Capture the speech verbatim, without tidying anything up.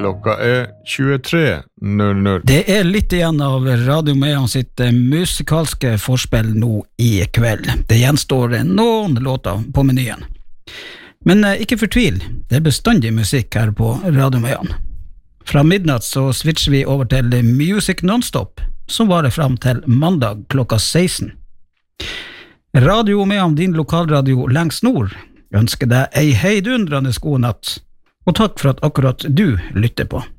klokka er tjuetre null null. Det er litt igjen av Radio Meon sitt musikalske forspill nå i kveld. Det gjenstår noen låter på menyen. Men ikke fortvil, det er bestandig musikk her på Radio Meon. Fra midnatt så switcher vi over til Music Nonstop, som varer fram til mandag klokka seksten. Radio Meon, din lokalradio lengst nord, ønsker deg ei heidundrende god natt, og takk for at akkurat du lytter på.